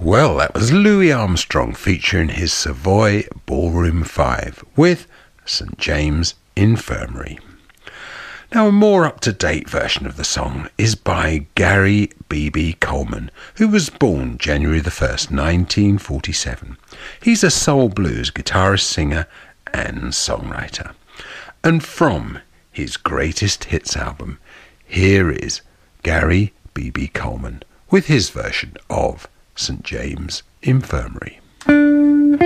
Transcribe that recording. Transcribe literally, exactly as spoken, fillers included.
Well, that was Louis Armstrong featuring his Savoy Ballroom five with St James Infirmary. Now, a more up-to-date version of the song is by Gary B B Coleman, who was born January the first, nineteen forty-seven. He's a soul blues guitarist, singer and songwriter. And from his greatest hits album, here is Gary B B Coleman with his version of St James Infirmary.